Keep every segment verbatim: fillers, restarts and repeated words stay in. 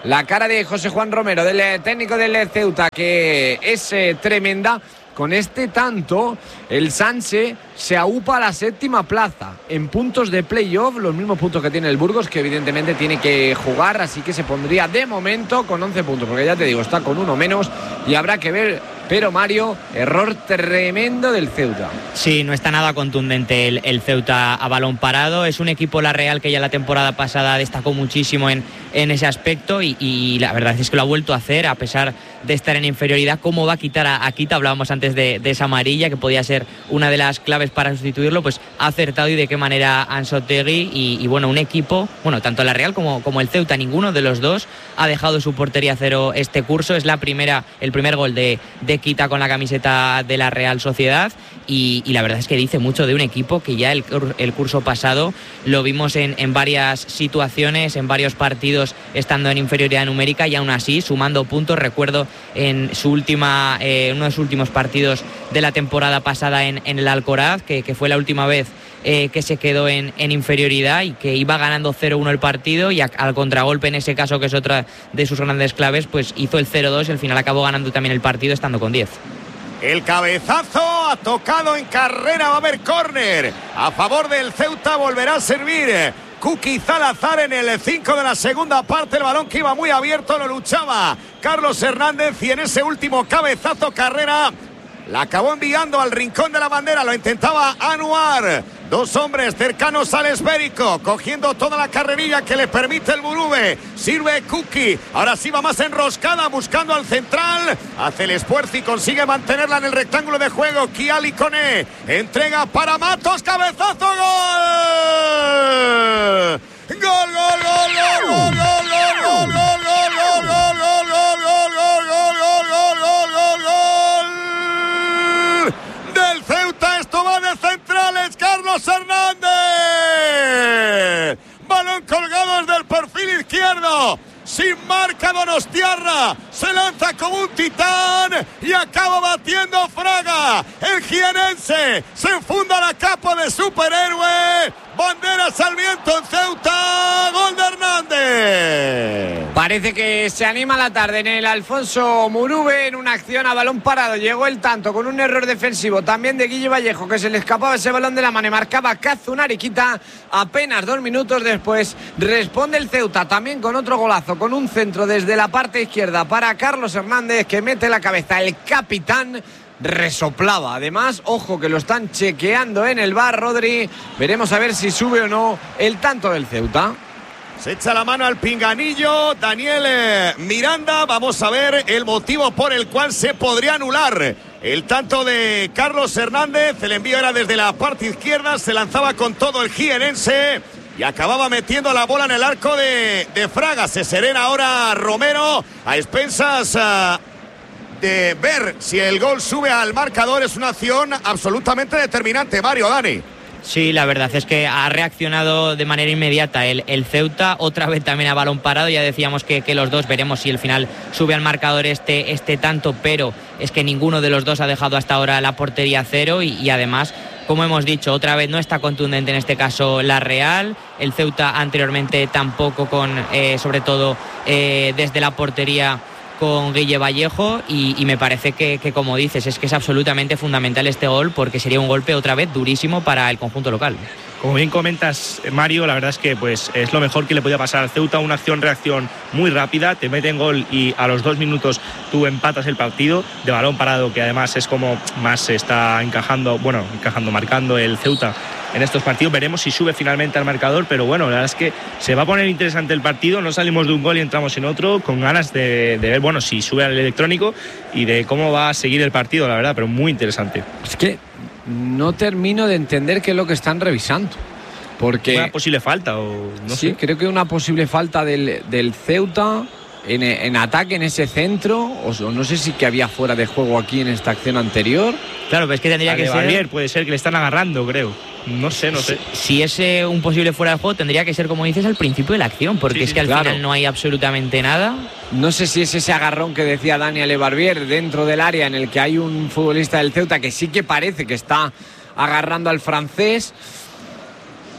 La cara de José Juan Romero, del técnico del Ceuta, que es eh, tremenda. Con este tanto, el Sanse se aupa a la séptima plaza en puntos de playoff, los mismos puntos que tiene el Burgos, que evidentemente tiene que jugar, así que se pondría de momento con once puntos, porque ya te digo, está con uno menos y habrá que ver. Pero Mario, error tremendo del Ceuta. Sí, no está nada contundente el, el Ceuta a balón parado. Es un equipo, la Real, que ya la temporada pasada destacó muchísimo en, en ese aspecto y, y la verdad es que lo ha vuelto a hacer a pesar de estar en inferioridad. ¿Cómo va a quitar a, a Quita? Hablábamos antes de, de esa amarilla, que podía ser una de las claves para sustituirlo. Pues ha acertado y de qué manera Anzoátegui y, y bueno, un equipo, bueno, tanto la Real como, como el Ceuta, ninguno de los dos ha dejado su portería cero este curso. Es la primera, el primer gol de, de Quita con la camiseta de la Real Sociedad y, y la verdad es que dice mucho de un equipo que ya el, el curso pasado lo vimos en, en varias situaciones, en varios partidos estando en inferioridad numérica y aún así sumando puntos. Recuerdo en su última, eh, uno de sus últimos partidos de la temporada pasada en, en el Alcoraz, que, que fue la última vez Eh, que se quedó en, en inferioridad y que iba ganando cero uno el partido y a, al contragolpe, en ese caso, que es otra de sus grandes claves, pues hizo el cero dos y al final acabó ganando también el partido estando con diez. El cabezazo ha tocado en carrera, va a haber córner a favor del Ceuta, volverá a servir Kuki Salazar en el cinco de la segunda parte. El balón que iba muy abierto, lo luchaba Carlos Hernández y en ese último cabezazo carrera la acabó enviando al rincón de la bandera, lo intentaba Anuar. Dos hombres cercanos al esférico, cogiendo toda la carrerilla que le permite el Burube. Sirve Kuki, ahora sí va más enroscada, buscando al central. Hace el esfuerzo y consigue mantenerla en el rectángulo de juego. Kiali Koné, entrega para Matos, cabezazo, gol. Gol, gol, gol, gol, gol, gol, gol, gol, gol, gol, gol, gol, gol, gol, gol, gol, gol, gol, gol, gol del Ceuta. Esto va de centrales, Carlos Hernández. Balón colgado desde el perfil izquierdo. Sin marca Donostiarra, se lanza como un titán y acaba batiendo Fraga. El jienense se funda la capa de superhéroe. Banderas al viento en Ceuta, gol de Hernández. Parece que se anima la tarde en el Alfonso Murube en una acción a balón parado. Llegó el tanto con un error defensivo también de Guille Vallejo, que se le escapaba ese balón de la mano y marcaba Kazunari Quita. Apenas dos minutos después responde el Ceuta también con otro golazo, con un centro desde la parte izquierda para Carlos Hernández, que mete la cabeza. El capitán resoplaba. Además, ojo que lo están chequeando en el V A R, Rodri. Veremos a ver si sube o no el tanto del Ceuta. Se echa la mano al pinganillo Daniel Miranda. Vamos a ver el motivo por el cual se podría anular el tanto de Carlos Hernández. El envío era desde la parte izquierda, se lanzaba con todo el jienense y acababa metiendo la bola en el arco de, de Fraga. Se serena ahora Romero a expensas uh, de ver si el gol sube al marcador. Es una acción absolutamente determinante, Mario, Dani. Sí, la verdad es que ha reaccionado de manera inmediata el, el Ceuta, otra vez también a balón parado. Ya decíamos que, que los dos, veremos si al final sube al marcador este, este tanto, pero es que ninguno de los dos ha dejado hasta ahora la portería cero y, y además, como hemos dicho, otra vez no está contundente en este caso la Real. El Ceuta anteriormente tampoco, con eh, sobre todo eh, desde la portería con Guille Vallejo y, y me parece que, que, como dices, es que es absolutamente fundamental este gol porque sería un golpe otra vez durísimo para el conjunto local. Como bien comentas, Mario, la verdad es que pues, es lo mejor que le podía pasar al Ceuta, una acción-reacción muy rápida, te meten gol y a los dos minutos tú empatas el partido de balón parado, que además es como más se está encajando, bueno, encajando, marcando el Ceuta en estos partidos. Veremos si sube finalmente al marcador, pero bueno, la verdad es que se va a poner interesante el partido, no salimos de un gol y entramos en otro, con ganas de, de ver, bueno, si sube al electrónico y de cómo va a seguir el partido, la verdad, pero muy interesante. Es que no termino de entender qué es lo que están revisando. Porque una posible falta o no sí, sé. creo que una posible falta del, del Ceuta en, en ataque en ese centro, o no sé si que había fuera de juego aquí en esta acción anterior. Claro, pero es que tendría que Valier, ser... puede ser que le están agarrando, creo. No sé, no sé. Si, si es eh, un posible fuera de juego, tendría que ser, como dices, al principio de la acción, porque sí, es sí, que al claro. final no hay absolutamente nada. No sé si es ese agarrón que decía Daniel Barbier dentro del área en el que hay un futbolista del Ceuta que sí que parece que está agarrando al francés.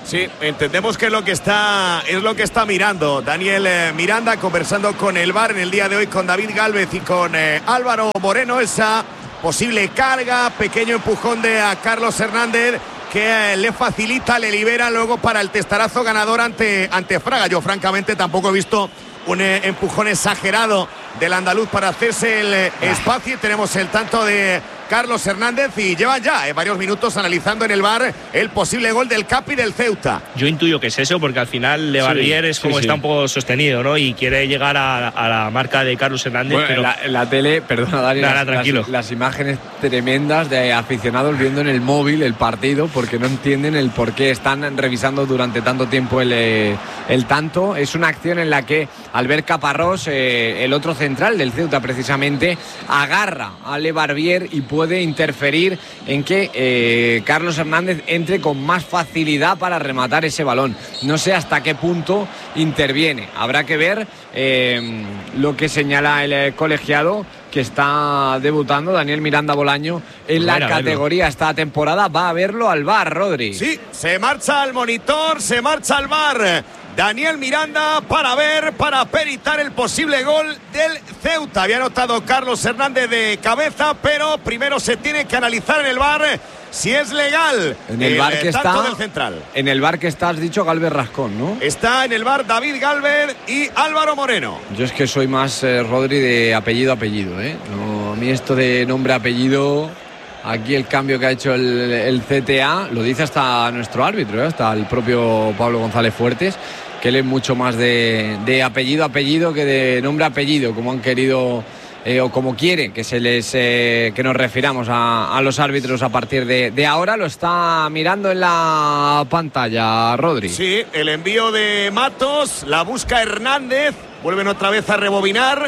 Sí, entendemos que es lo que está es lo que está mirando Daniel eh, Miranda, conversando con el V A R en el día de hoy con David Gálvez y con eh, Álvaro Moreno. Esa posible carga, pequeño empujón de a Carlos Hernández que eh, le facilita, le libera luego para el testarazo ganador ante, ante Fraga. Yo francamente tampoco he visto un eh, empujón exagerado del andaluz para hacerse el eh, espacio. Y tenemos el tanto de Carlos Hernández y llevan ya eh, varios minutos analizando en el V A R el posible gol del Capi del Ceuta. Yo intuyo que es eso, porque al final Le Barrier sí, es como sí, está sí. un poco sostenido, ¿no? Y quiere llegar a, a la marca de Carlos Hernández. Bueno, pero... en, la, en la tele, perdona Dani, nada, las, tranquilo. Las, las imágenes tremendas de aficionados viendo en el móvil el partido porque no entienden el por qué están revisando durante tanto tiempo el, eh, el tanto. Es una acción en la que Albert Caparrós, eh, el otro central del Ceuta precisamente, agarra a Le Barbier y puede interferir en que eh, Carlos Hernández entre con más facilidad para rematar ese balón. No sé hasta qué punto interviene. Habrá que ver eh, lo que señala el eh, colegiado que está debutando, Daniel Miranda Bolaño, en la categoría esta temporada. Va a verlo al V A R, Rodri. Sí, se marcha al monitor, se marcha al V A R. Daniel Miranda para ver, para peritar el posible gol del Ceuta. Había anotado Carlos Hernández de cabeza, pero primero se tiene que analizar en el V A R si es legal. En el, el V A R que está del central. En el V A R que está, has dicho Galvez Rascón, ¿no? Está en el V A R David Gálvez y Álvaro Moreno. Yo es que soy más eh, Rodri de apellido apellido, ¿eh? No, a mí esto de nombre apellido. Aquí el cambio que ha hecho el, el C T A lo dice hasta nuestro árbitro, ¿eh? Hasta el propio Pablo González Fuertes, que él es mucho más de, de apellido apellido que de nombre apellido, como han querido eh, o como quieren que se les eh, que nos refiramos a, a los árbitros a partir de, de ahora. Lo está mirando en la pantalla, Rodri. Sí, el envío de Matos, la busca Hernández, vuelven otra vez a rebobinar.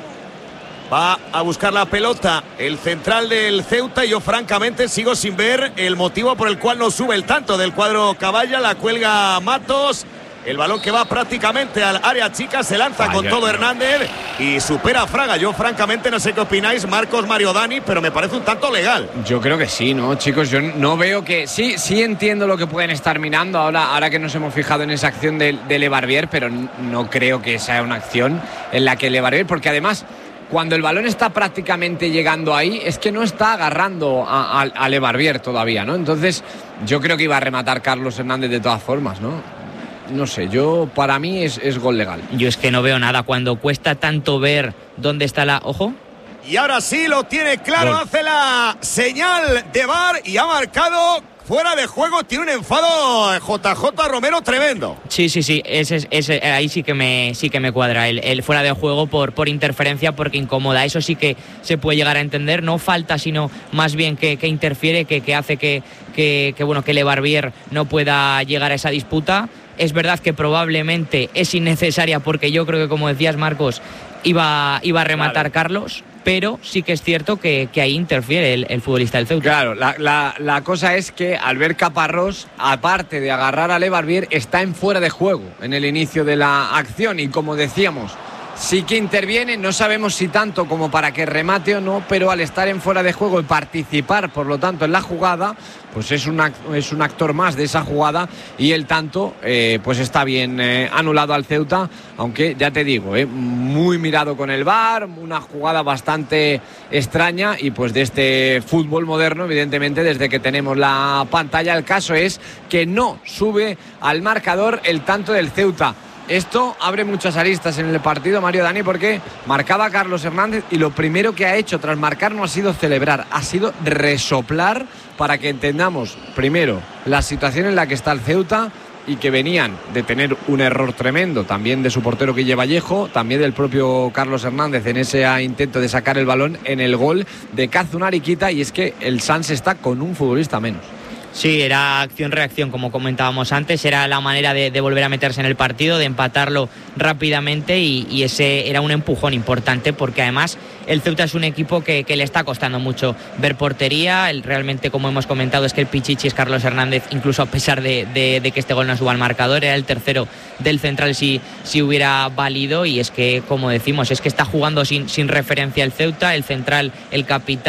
Va a buscar la pelota el central del Ceuta y yo francamente sigo sin ver el motivo por el cual no sube el tanto del cuadro Caballa. La cuelga Matos, el balón que va prácticamente al área chica, se lanza Vaya, con todo no. Hernández y supera a Fraga. Yo francamente no sé qué opináis, Marcos, Mario, Dani, pero me parece un tanto legal. Yo creo que sí, ¿no, chicos? Yo no veo que... Sí, sí entiendo lo que pueden estar mirando ahora, ahora que nos hemos fijado en esa acción de, de Le Barbier, pero no creo que sea una acción en la que Le Barbier, porque además... Cuando el balón está prácticamente llegando ahí, es que no está agarrando a, a, a Le Barbier todavía, ¿no? Entonces, yo creo que iba a rematar Carlos Hernández de todas formas, ¿no? No sé, yo, para mí es, es gol legal. Yo es que no veo nada. Cuando cuesta tanto ver dónde está la... Ojo. Y ahora sí lo tiene claro, gol. Hace la señal de V A R y ha marcado... Fuera de juego, tiene un enfado J J Romero tremendo. Sí, sí, sí, ese, ese, ahí sí que me, sí que me cuadra el, el fuera de juego por, por interferencia, porque incomoda. Eso sí que se puede llegar a entender. No falta, sino más bien que, que interfiere, que, que hace que, que, que, bueno, que Le Barbier no pueda llegar a esa disputa. Es verdad que probablemente es innecesaria, porque yo creo que, como decías, Marcos, iba, iba a rematar claro. Carlos, pero sí que es cierto que, que ahí interfiere el, el futbolista del Ceuta. Claro, la, la, la cosa es que Albert Caparrós, aparte de agarrar a Le Barbier, está en fuera de juego en el inicio de la acción y, como decíamos, sí que interviene, no sabemos si tanto como para que remate o no, pero al estar en fuera de juego y participar, por lo tanto, en la jugada, pues es un, es un actor más de esa jugada y el tanto, eh, pues está bien eh, anulado al Ceuta, aunque ya te digo, eh, muy mirado con el V A R, una jugada bastante extraña y pues de este fútbol moderno, evidentemente, desde que tenemos la pantalla. El caso es que no sube al marcador el tanto del Ceuta. Esto abre muchas aristas en el partido, Mario, Dani, porque marcaba Carlos Hernández y lo primero que ha hecho tras marcar no ha sido celebrar, ha sido resoplar para que entendamos, primero, la situación en la que está el Ceuta y que venían de tener un error tremendo, también de su portero Guille Vallejo, también del propio Carlos Hernández en ese intento de sacar el balón en el gol de Kazunari Kita, y es que el Sanz está con un futbolista menos. Sí, era acción-reacción, como comentábamos antes, era la manera de, de volver a meterse en el partido, de empatarlo rápidamente y, y ese era un empujón importante, porque además el Ceuta es un equipo que, que le está costando mucho ver portería. El, realmente, como hemos comentado, es que el pichichi es Carlos Hernández, incluso a pesar de, de, de que este gol no suba al marcador, era el tercero del central si, si hubiera valido, y es que, como decimos, es que está jugando sin, sin referencia el Ceuta, el central, el capitán,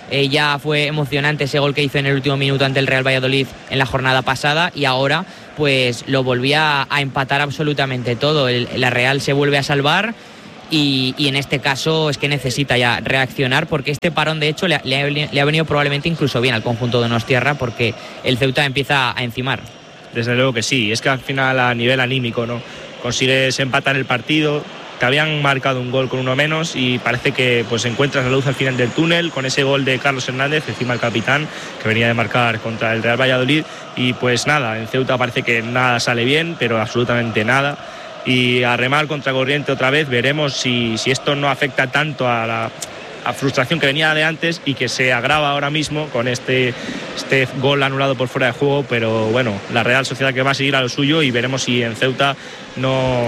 Eh, ya fue emocionante ese gol que hizo en el último minuto ante el Real Valladolid en la jornada pasada, y ahora pues lo volvía a empatar absolutamente todo. El, la Real se vuelve a salvar y, y en este caso es que necesita ya reaccionar, porque este parón de hecho le, le, ha, le ha venido probablemente incluso bien al conjunto de Donostiarra, porque el Ceuta empieza a encimar. Desde luego que sí, es que al final a nivel anímico, ¿no?, consigues empatar el partido. Te habían marcado un gol con uno menos y parece que pues encuentras la luz al final del túnel con ese gol de Carlos Hernández, encima el capitán, que venía de marcar contra el Real Valladolid. Y pues nada, en Ceuta parece que nada sale bien, pero absolutamente nada. Y a remar contra corriente otra vez, veremos si, si esto no afecta tanto a la a frustración que venía de antes y que se agrava ahora mismo con este, este gol anulado por fuera de juego. Pero bueno, la Real Sociedad que va a seguir a lo suyo y veremos si en Ceuta no...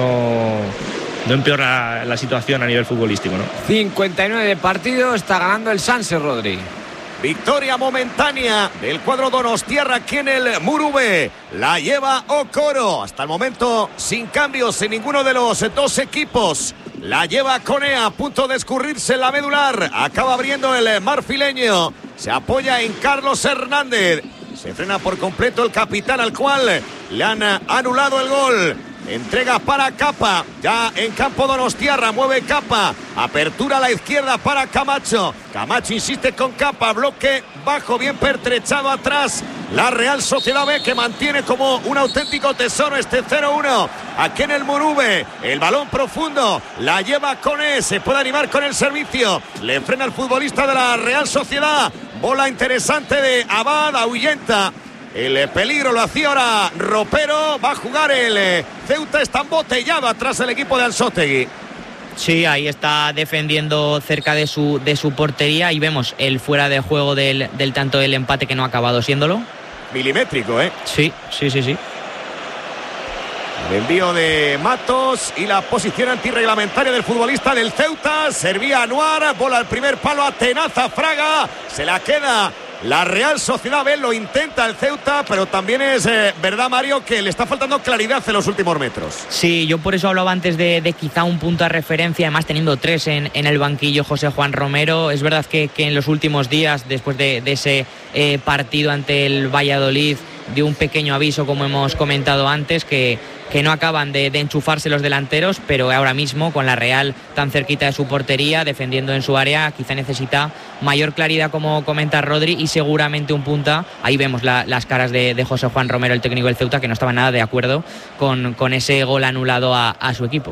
no no empeora la situación a nivel futbolístico, ¿no? cincuenta y nueve de partido, está ganando el Sanse, Rodri. Victoria momentánea del cuadro donostiarra aquí en el Muruve. La lleva Okoro. Hasta el momento sin cambios en ninguno de los dos equipos. La lleva Conea, a punto de escurrirse la medular. Acaba abriendo el marfileño. Se apoya en Carlos Hernández. Se frena por completo el capitán, al cual le han anulado el gol. Entrega para Capa, ya en campo donostiarra, mueve Capa, apertura a la izquierda para Camacho. Camacho insiste con Capa, bloque bajo, bien pertrechado atrás. La Real Sociedad B, que mantiene como un auténtico tesoro este cero uno aquí en el Muruve. El balón profundo, la lleva Cone, se puede animar con el servicio. Le frena el futbolista de la Real Sociedad. Bola interesante de Abad, ahuyenta el peligro, lo hacía ahora Ropero. Va a jugar el Ceuta, está embotellado atrás el equipo de Ansótegui. Sí, ahí está defendiendo cerca de su, de su portería, y vemos el fuera de juego del, del tanto del empate, que no ha acabado siéndolo. Milimétrico, ¿eh? Sí, sí, sí, sí. El envío de Matos y la posición antirreglamentaria del futbolista del Ceuta. Servía Anuar, bola al primer palo, atenaza Fraga, se la queda la Real Sociedad B. Lo intenta el Ceuta, pero también es eh, verdad, Mario, que le está faltando claridad en los últimos metros. Sí, yo por eso hablaba antes de, de quizá un punto de referencia, además teniendo tres en, en el banquillo José Juan Romero. Es verdad que, que en los últimos días, después de, de ese eh, partido ante el Valladolid, dio un pequeño aviso, como hemos comentado antes, que, que no acaban de, de enchufarse los delanteros, pero ahora mismo con la Real tan cerquita de su portería, defendiendo en su área, quizá necesita mayor claridad, como comenta Rodri, y seguramente un punta. Ahí vemos la, las caras de, de José Juan Romero, el técnico del Ceuta, que no estaba nada de acuerdo con, con ese gol anulado a, a su equipo.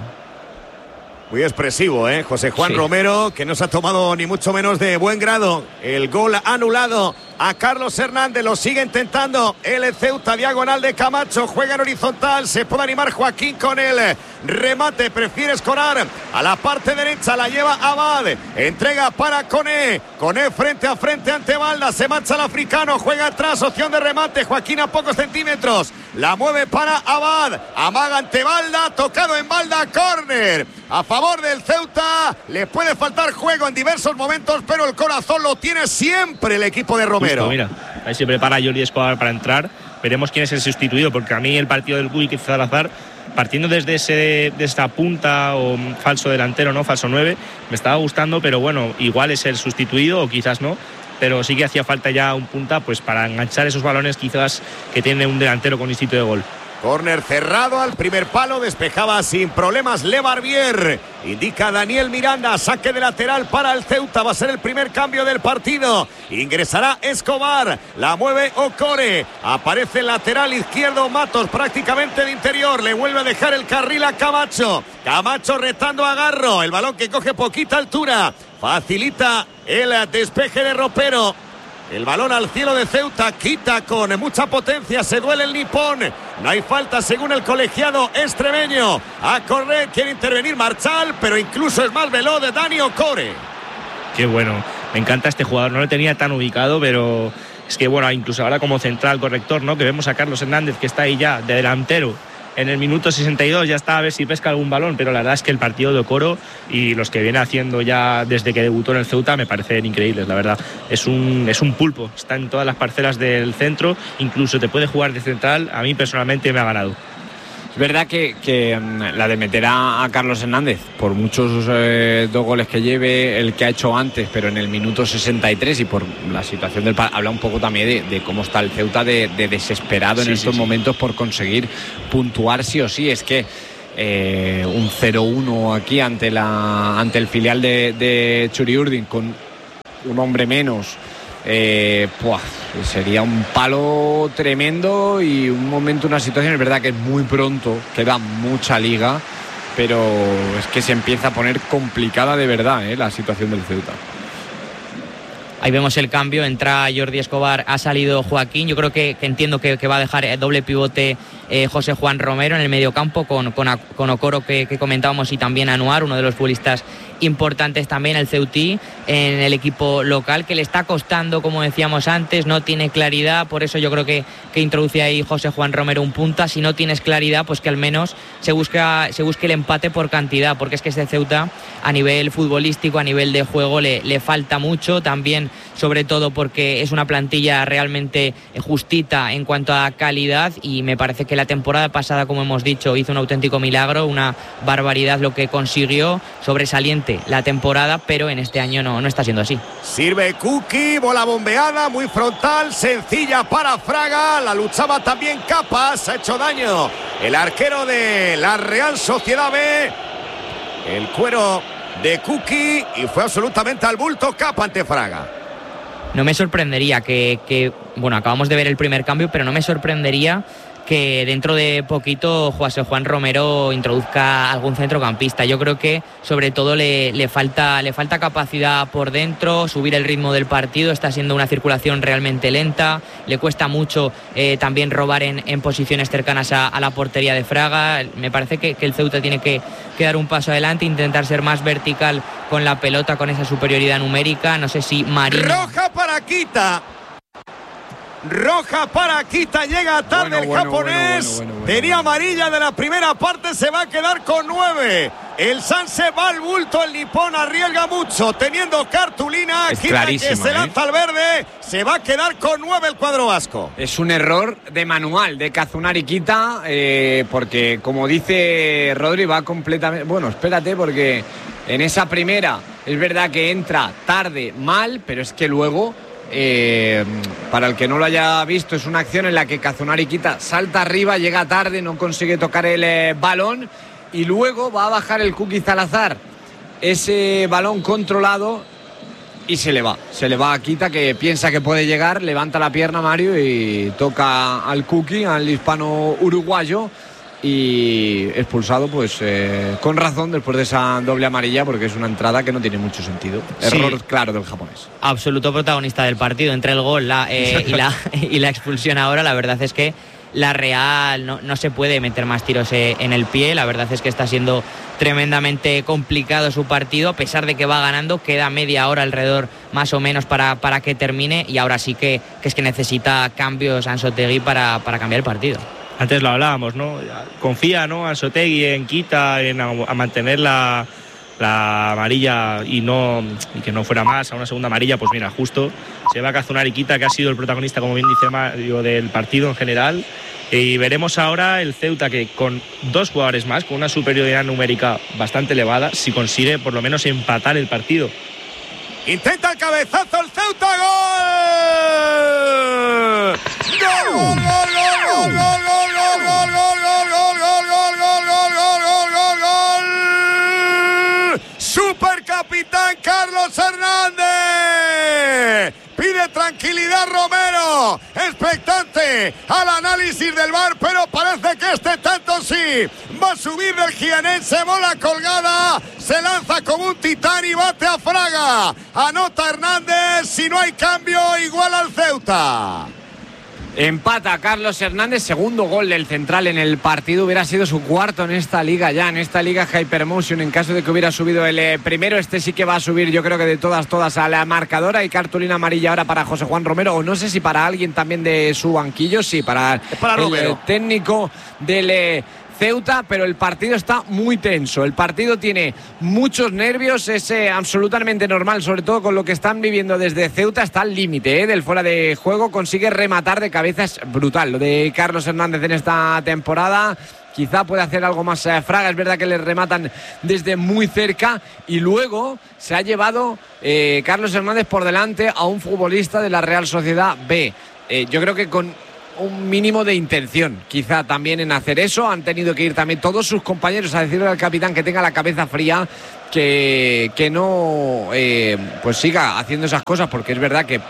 Muy expresivo, ¿eh? José Juan sí. Romero, que no se ha tomado ni mucho menos de buen grado el gol anulado a Carlos Hernández. Lo sigue intentando el Ceuta, diagonal de Camacho, juega en horizontal, se puede animar Joaquín con el remate, prefiere escorar a la parte derecha, la lleva Abad, entrega para Cone, Cone frente a frente ante Balda, se marcha el africano, juega atrás, opción de remate, Joaquín a pocos centímetros, la mueve para Abad, amaga ante Balda, tocado en Balda, córner a favor del Ceuta. Le puede faltar juego en diversos momentos, pero el corazón lo tiene siempre el equipo de Romero. Justo, mira, ahí se prepara Jordi Escobar para entrar. Veremos quién es el sustituido, porque a mí el partido del Guy Salazar, partiendo desde ese, de esta punta o falso delantero, no falso nueve, me estaba gustando, pero bueno, igual es el sustituido o quizás no. Pero sí que hacía falta ya un punta, pues para enganchar esos balones quizás que tiene un delantero con instinto de gol. Córner cerrado al primer palo, despejaba sin problemas Le Barbier. Indica Daniel Miranda, saque de lateral para el Ceuta, va a ser el primer cambio del partido. Ingresará Escobar, la mueve Ocore, aparece el lateral izquierdo Matos, prácticamente de interior, le vuelve a dejar el carril a Camacho. Camacho retando a Garro, el balón que coge poquita altura, facilita el despeje de Ropero. El balón al cielo de Ceuta, quita con mucha potencia, se duele el nipón. No hay falta según el colegiado extremeño. A correr, quiere intervenir Marchal, pero incluso es más veloz de Dani Ocore. Qué bueno, me encanta este jugador, no lo tenía tan ubicado, pero es que bueno, incluso ahora como central corrector, ¿no? Que vemos a Carlos Hernández, que está ahí ya de delantero. En el minuto sesenta y dos ya está a ver si pesca algún balón, pero la verdad es que el partido de Okoro y los que viene haciendo ya desde que debutó en el Ceuta me parecen increíbles, la verdad. Es un, es un pulpo, está en todas las parcelas del centro, incluso te puede jugar de central, a mí personalmente me ha ganado. Es verdad que, que la de meter a, a Carlos Hernández, por muchos eh, dos goles que lleve, el que ha hecho antes, pero en el minuto sesenta y tres y por la situación del... Habla un poco también de, de cómo está el Ceuta de, de desesperado sí, en estos sí, momentos sí. por conseguir puntuar sí o sí. Es que eh, un cero uno aquí ante, la, ante el filial de, de Txuri-Urdin con un hombre menos... Eh, pues, sería un palo tremendo y un momento, una situación, es verdad que es muy pronto, queda mucha liga, pero es que se empieza a poner complicada de verdad eh, la situación del Ceuta. Ahí vemos el cambio, entra Jordi Escobar, ha salido Joaquín, yo creo que, que entiendo que, que va a dejar doble pivote eh, José Juan Romero en el mediocampo con, con, con Okoro que, que comentábamos y también Anuar, uno de los futbolistas importantes también, el Ceutí en el equipo local, que le está costando, como decíamos antes, no tiene claridad, por eso yo creo que, que introduce ahí José Juan Romero un punta. Si no tienes claridad, pues que al menos se busca, se busque el empate por cantidad, porque es que este Ceuta a nivel futbolístico, a nivel de juego le, le falta mucho, también sobre todo porque es una plantilla realmente justita en cuanto a calidad, y me parece que la temporada pasada, como hemos dicho, hizo un auténtico milagro, una barbaridad lo que consiguió, sobresaliente la temporada, pero en este año no, no está siendo así. Sirve Kuki, bola bombeada, muy frontal, sencilla para Fraga, la luchaba también Capas, ha hecho daño el arquero de la Real Sociedad B, el cuero de Kuki, y fue absolutamente al bulto Capa ante Fraga. No me sorprendería que, que, bueno, acabamos de ver el primer cambio, pero no me sorprendería que dentro de poquito José Juan Romero introduzca algún centrocampista. Yo creo que sobre todo le, le, falta, le falta capacidad por dentro, subir el ritmo del partido, está siendo una circulación realmente lenta, le cuesta mucho eh, también robar en, en posiciones cercanas a, a la portería de Fraga. Me parece que, que el Ceuta tiene que, que dar un paso adelante, intentar ser más vertical con la pelota, con esa superioridad numérica. No sé si Marino... Roja para Kita. Roja para Kita, llega tarde bueno, el bueno, japonés. Bueno, bueno, bueno, bueno, Tenía amarilla de la primera parte, se va a quedar con nueve. El Sanse va al bulto, el nipón arriesga mucho, teniendo cartulina. Es Kita que se lanza ¿eh? al verde, se va a quedar con nueve el cuadro vasco. Es un error de manual de Kazunari Kita, eh, porque como dice Rodri, va completamente... Bueno, espérate, porque en esa primera es verdad que entra tarde, mal, pero es que luego... Eh, para el que no lo haya visto, es una acción en la que Kazunari Kita salta arriba, llega tarde, no consigue tocar el eh, balón, y luego va a bajar el Kuki Salazar ese balón controlado y se le va, se le va a Kita, que piensa que puede llegar, levanta la pierna Mario y toca al Kuki, al hispano uruguayo, y expulsado pues eh, con razón después de esa doble amarilla, porque es una entrada que no tiene mucho sentido. Error sí, claro del japonés. Absoluto protagonista del partido, entre el gol la, eh, y, la, y la expulsión ahora. La verdad es que la Real no, no se puede meter más tiros eh, en el pie. La verdad es que está siendo tremendamente complicado su partido, a pesar de que va ganando. Queda media hora alrededor más o menos para, para que termine, y ahora sí que, que es que necesita cambios Anzotegui para, para cambiar el partido. Antes lo hablábamos, ¿no? Confía, ¿no? Anzotegui en Kita, en a, a mantener la, la amarilla y no y que no fuera más a una segunda amarilla. Pues mira, justo se va a Kazunari Kita, que ha sido el protagonista, como bien dice Mario, del partido en general. Y veremos ahora el Ceuta, que con dos jugadores más, con una superioridad numérica bastante elevada, si consigue por lo menos empatar el partido. Intenta el cabezazo el Ceuta, ¡gol! ¡Gol, gol, gol, gol, gol, gol! Supercapitán Carlos Hernández. Pide tranquilidad Romero, expectante al análisis del V A R, pero parece que este tanto sí. Va a subir del jienense, bola colgada, se lanza como un titán y bate a Fraga. Anota Hernández, si no hay cambio, igual al Ceuta. Empata Carlos Hernández, segundo gol del central en el partido, hubiera sido su cuarto en esta liga ya, en esta liga Hypermotion, en caso de que hubiera subido el eh, primero. Este sí que va a subir, yo creo que de todas, todas a la marcadora. Y cartulina amarilla ahora para José Juan Romero, o no sé si para alguien también de su banquillo, sí, para, para el eh, técnico del eh, Ceuta, pero el partido está muy tenso. El partido tiene muchos nervios, es eh, absolutamente normal, sobre todo con lo que están viviendo desde Ceuta. Está al límite eh, del fuera de juego, consigue rematar de cabeza, es brutal. Lo de Carlos Hernández en esta temporada, quizá puede hacer algo más eh, Fraga, es verdad que le rematan desde muy cerca, y luego se ha llevado eh, Carlos Hernández por delante a un futbolista de la Real Sociedad B. Eh, yo creo que con un mínimo de intención quizá también en hacer eso, han tenido que ir también todos sus compañeros a decirle al capitán que tenga la cabeza fría, que, que no eh, pues siga haciendo esas cosas, porque es verdad que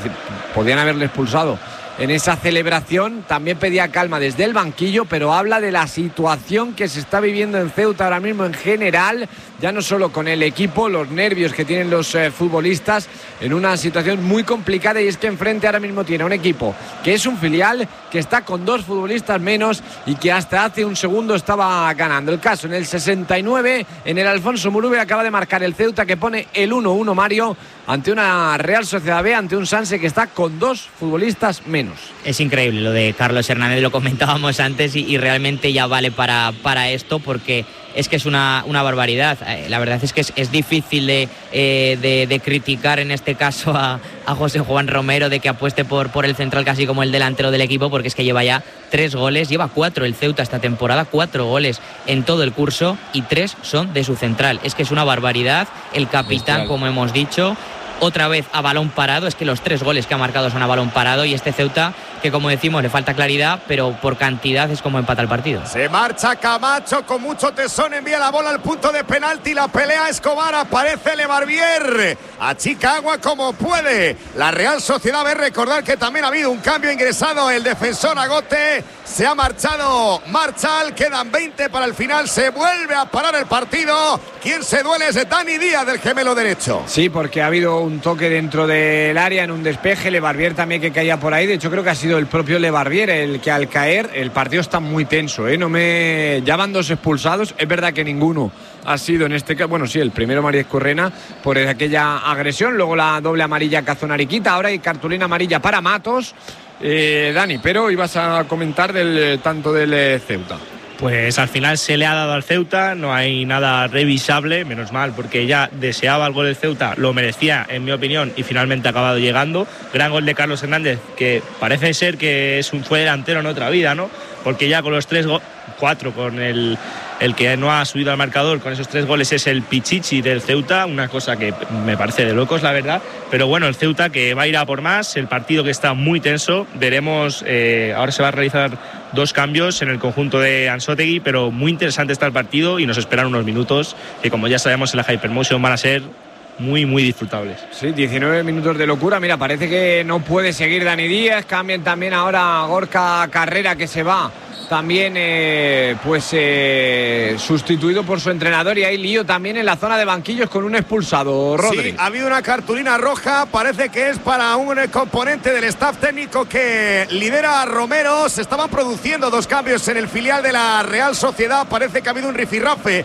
podían haberle expulsado en esa celebración. También pedía calma desde el banquillo, pero habla de la situación que se está viviendo en Ceuta ahora mismo en general, ya no solo con el equipo, los nervios que tienen los eh, futbolistas, en una situación muy complicada, y es que enfrente ahora mismo tiene un equipo que es un filial, que está con dos futbolistas menos y que hasta hace un segundo estaba ganando. El caso en el sesenta y nueve, en el Alfonso Murube, acaba de marcar el Ceuta, que pone el uno uno, Mario, ante una Real Sociedad B, ante un Sanse que está con dos futbolistas menos. Es increíble lo de Carlos Hernández, lo comentábamos antes, y, y realmente ya vale para, para esto, porque es que es una, una barbaridad. Eh, la verdad es que es, es difícil de, eh, de, de criticar en este caso a, a José Juan Romero, de que apueste por, por el central casi como el delantero del equipo, porque es que lleva ya tres goles, lleva cuatro el Ceuta esta temporada, cuatro goles en todo el curso, y tres son de su central. Es que es una barbaridad. El capitán, como hemos dicho, otra vez a balón parado, es que los tres goles que ha marcado son a balón parado, y este Ceuta, que como decimos le falta claridad, pero por cantidad es como empata el partido. Se marcha Camacho con mucho tesón, envía la bola al punto de penalti, la pelea Escobar, aparece Lebarbier, achica agua como puede la Real Sociedad B. Recordar que también ha habido un cambio, ingresado el defensor Agote, se ha marchado Marchal, quedan veinte para el final, se vuelve a parar el partido. Quien se duele es Dani Díaz, del gemelo derecho. Sí, porque ha habido un toque dentro del área en un despeje, Lebarbier también que caía por ahí, de hecho creo que ha sido el propio Lebarbier el que al caer, el partido está muy tenso, ¿eh? No me... Ya van dos expulsados, es verdad que ninguno ha sido en este caso, bueno sí, el primero María Escorrena por aquella agresión, luego la doble amarilla Cazonariquita, ahora hay cartulina amarilla para Matos. eh, Dani, pero ibas a comentar del tanto del eh, Ceuta. Pues al final se le ha dado al Ceuta, no hay nada revisable, menos mal, porque ya deseaba el gol del Ceuta, lo merecía en mi opinión, y finalmente ha acabado llegando. Gran gol de Carlos Hernández, que parece ser que es un, fue delantero en otra vida, ¿no? Porque ya con los tres, go- cuatro, con el, el que no ha subido al marcador, con esos tres goles es el Pichichi del Ceuta, una cosa que me parece de locos, la verdad. Pero bueno, el Ceuta que va a ir a por más, el partido que está muy tenso, veremos, eh, ahora se va a realizar dos cambios en el conjunto de Ansótegui, pero muy interesante está el partido y nos esperan unos minutos que, como ya sabemos, en la Hypermotion van a ser muy, muy disfrutables. Sí, diecinueve minutos de locura. Mira, parece que no puede seguir Dani Díaz. Cambian también ahora a Gorka Carrera, que se va también eh, pues eh, sustituido por su entrenador, y hay lío también en la zona de banquillos con un expulsado, Rodri. Sí, ha habido una cartulina roja, parece que es para un componente del staff técnico que lidera a Romero. Se estaban produciendo dos cambios en el filial de la Real Sociedad, parece que ha habido un rifirrafe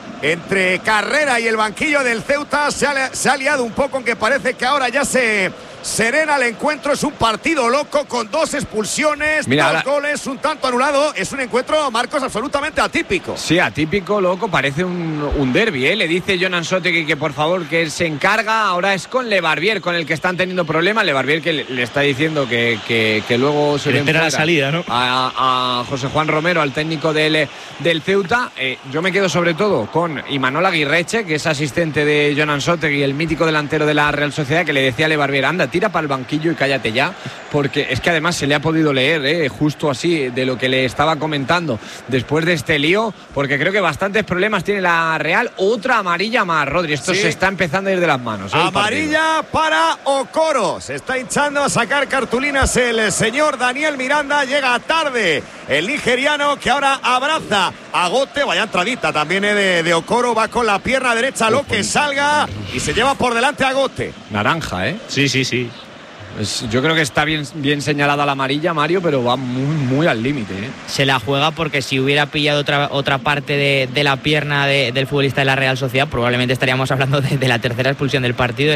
entre Carrera y el banquillo del Ceuta. Se ha, se ha liado un poco, aunque parece que ahora ya se serena el encuentro. Es un partido loco con dos expulsiones, Mira, dos ahora... goles, un tanto anulado. Es un encuentro, Marcos, absolutamente atípico. Sí, atípico, loco, parece un, un derbi, ¿eh? Le dice Jonan Sotegui que por favor que él se encarga. Ahora es con Lebarbier con el que están teniendo problemas. Lebarbier que le, le está diciendo que, que, que luego se le espera la salida, ¿no? A, a José Juan Romero, al técnico del, del Ceuta. Eh, yo me quedo sobre todo con Imanol Aguirreche, que es asistente de Jonan Sotegui, el mítico delantero de la Real Sociedad, que le decía a Lebarbier, anda, tira para el banquillo y cállate ya, porque es que además se le ha podido leer eh, justo así de lo que le estaba comentando después de este lío, porque creo que bastantes problemas tiene la Real. Otra amarilla más, Rodri, esto sí se está empezando a ir de las manos, ¿eh? Amarilla para Okoro, se está hinchando a sacar cartulinas el señor Daniel Miranda, llega tarde el nigeriano, que ahora abraza a Agote. Vaya entradita también eh, de, de Okoro, va con la pierna derecha, lo que salga, y se lleva por delante a Agote. Naranja, ¿eh? Sí, sí, sí. Pues yo creo que está bien, bien señalada la amarilla, Mario, pero va muy, muy al límite, ¿eh? Se la juega porque si hubiera pillado otra, otra parte de, de la pierna de, del futbolista de la Real Sociedad, probablemente estaríamos hablando de, de la tercera expulsión del partido. Es,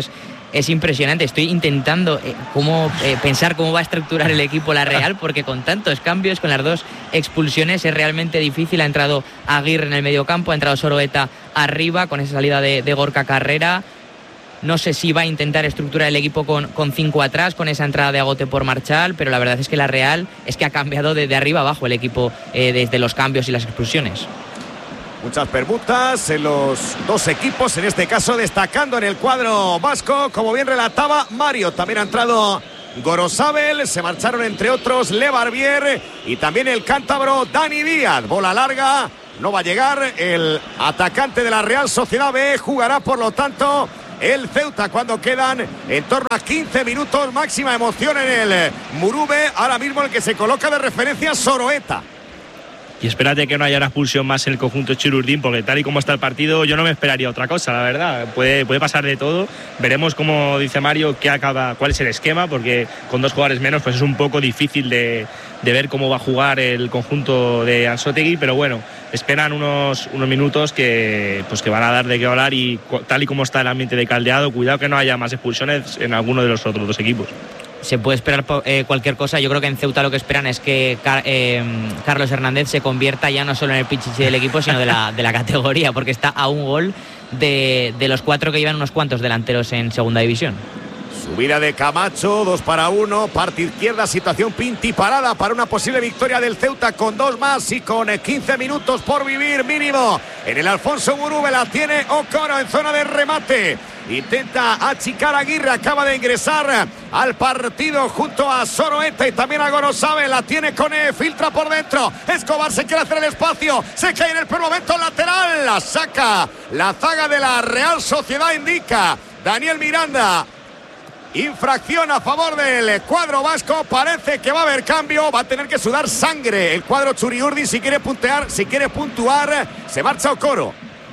es impresionante. Estoy intentando eh, cómo, eh, pensar cómo va a estructurar el equipo la Real, porque con tantos cambios, con las dos expulsiones, es realmente difícil. Ha entrado Aguirre en el mediocampo, ha entrado Soroeta arriba con esa salida de, de Gorka Carrera. No sé si va a intentar estructurar el equipo con, con cinco atrás, con esa entrada de Agote por Marchal, pero la verdad es que la Real es que ha cambiado de, de arriba abajo el equipo eh, desde los cambios y las expulsiones. Muchas permutas en los dos equipos, en este caso destacando en el cuadro vasco, como bien relataba Mario. También ha entrado Gorosabel, se marcharon entre otros Le Barbier y también el cántabro Dani Díaz. Bola larga, no va a llegar el atacante de la Real Sociedad B, jugará por lo tanto el Ceuta cuando quedan en torno a quince minutos. Máxima emoción en el Murube, ahora mismo el que se coloca de referencia Soroeta. Y espérate que no haya una expulsión más en el conjunto Chirurdín, porque tal y como está el partido yo no me esperaría otra cosa, la verdad. Puede, puede pasar de todo. Veremos, como dice Mario, qué acaba, cuál es el esquema, porque con dos jugadores menos pues es un poco difícil de, de ver cómo va a jugar el conjunto de Anzoátegui, pero bueno, esperan unos, unos minutos que, pues que van a dar de qué hablar, y tal y como está el ambiente de caldeado, cuidado que no haya más expulsiones en alguno de los otros dos equipos. Se puede esperar eh, cualquier cosa. Yo creo que en Ceuta lo que esperan es que Car eh, Carlos Hernández se convierta ya no solo en el pichichi del equipo, sino de la, de la categoría, porque está a un gol de, de los cuatro que llevan unos cuantos delanteros en segunda división. Subida de Camacho, dos para uno, parte izquierda, situación pintiparada para una posible victoria del Ceuta con dos más y con quince minutos por vivir mínimo. En el Alfonso Murube la tiene Okoro en zona de remate. Intenta achicar a Aguirre, acaba de ingresar al partido junto a Soroeta y también a Gorosabel. La tiene Cone, filtra por dentro. Escobar se quiere hacer el espacio, se cae en el primer momento lateral. La saca la zaga de la Real Sociedad, indica Daniel Miranda. Infracción a favor del cuadro vasco. Parece que va a haber cambio. Va a tener que sudar sangre el cuadro Churiurdi si quiere puntear, si quiere puntuar. Se marcha Okoro.